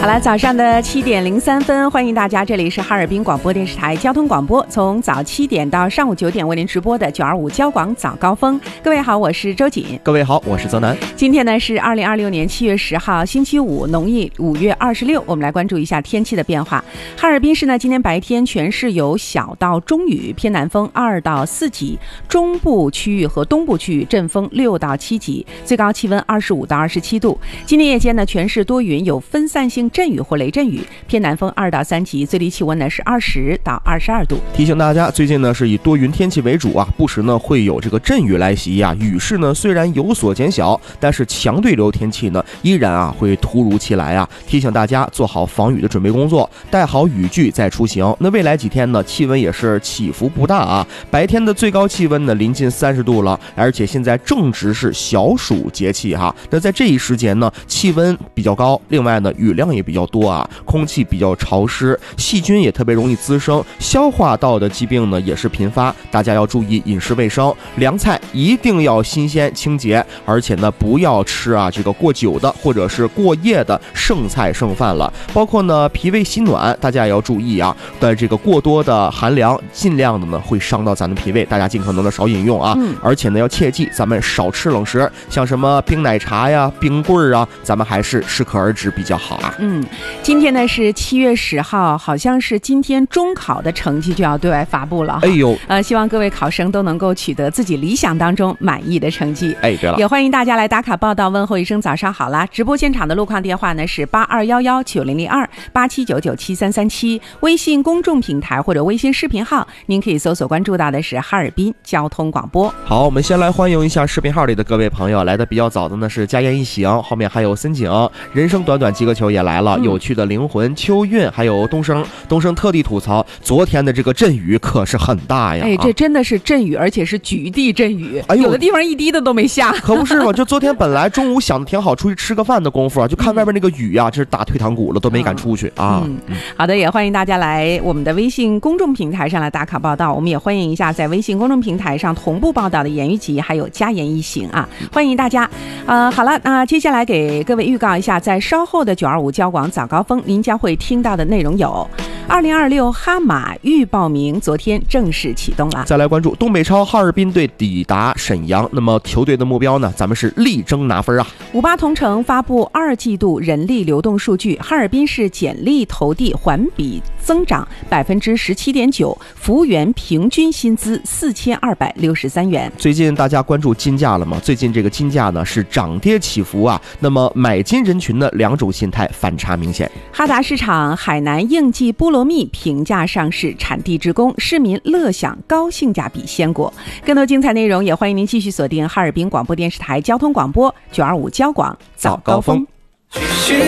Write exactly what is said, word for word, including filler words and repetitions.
好了，早上的七点零三分，欢迎大家，这里是哈尔滨广播电视台交通广播，从早七点到上午九点为您直播的九二五交广早高峰。各位好，我是周瑾。 各位好，我是泽南。 今天呢是二零二六年七月十号，星期五，农历五月二十六。我们来关注一下天气的变化。哈尔滨市呢，今天白天全市有小到中雨，偏南风二到四级，中部区域和东部区域阵风六到七级，最高气温二十五到二十七度。今天夜间呢，全市多云，有分散性阵雨或雷阵雨，偏南风二到三级，最低气温呢是二十到二十二度。 提醒大家，最近呢是以多云天气为主啊，不时呢会有这个阵雨来袭啊，雨势呢虽然有所减小，但是强对流天气呢依然啊会突如其来啊。提醒大家做好防雨的准备工作，带好雨具再出行。那未来几天呢，气温也是起伏不大啊，白天的最高气温呢临近三十度了，而且现在正值是小暑节气哈。那在这一时节呢，气温比较高，另外呢雨量也比较多啊，空气比较潮湿，细菌也特别容易滋生，消化道的疾病呢也是频发，大家要注意饮食卫生，凉菜一定要新鲜清洁，而且呢不要吃啊这个过久的或者是过夜的剩菜剩饭了，包括呢脾胃心暖，大家也要注意啊，的这个过多的寒凉尽量的呢会伤到咱的脾胃，大家尽可能的少饮用啊、嗯、而且呢要切记咱们少吃冷食，像什么冰奶茶呀冰棍啊，咱们还是适可而止比较好啊。 嗯，今天呢是七月十号，好像是今天中考的成绩就要对外发布了。 哎呦， 呃，希望各位考生都能够取得自己理想当中满意的成绩。 哎，对了， 也欢迎大家来打卡报道，问候一声早上好啦。直播现场的路况电话呢是八二幺幺九零零二八七九九七三三七，微信公众平台或者微信视频号，您可以搜索关注到的是哈尔滨交通广播。 好，我们先来欢迎一下视频号里的各位朋友，来的比较早的呢是家宴一行，后面还有森景，人生短短几个球也来了、嗯、有趣的灵魂秋韵，还有东升。东升特地吐槽昨天的这个阵雨可是很大呀。 哎，这真的是阵雨，而且是局地阵雨、哎、有的地方一滴的都没下。 可不是嘛，就昨天本来中午想的挺好，出去吃个饭的功夫啊，就看外边那个雨啊，这是打退堂鼓了，都没敢出去、嗯、啊、 嗯。好的，也欢迎大家来我们的微信公众平台上来打卡报道，我们也欢迎一下在微信公众平台上同步报道的言语集还有家言一行啊，欢迎大家。呃，好了，那接下来给各位预告一下，在稍后的九二五交广早高峰您将会听到的内容有二零二六哈马预报名昨天正式启动了。 再来关注东北超哈尔滨队抵达沈阳，那么球队的目标呢，咱们是力争拿分啊。 五八同城发布二季度人力流动数据，哈尔滨市简历投递环比增长百分之十七点九，服务员平均薪资四千二百六十三元。 最近大家关注金价了吗？最近这个金价呢是涨跌起伏啊，那么买金人群的两种心态反差明显。 哈达市场海南应季菠萝蜜平价上市，产地直供，市民乐享高性价比鲜果。更多精彩内容也欢迎您继续锁定哈尔滨广播电视台交通广播九二五交广早高峰。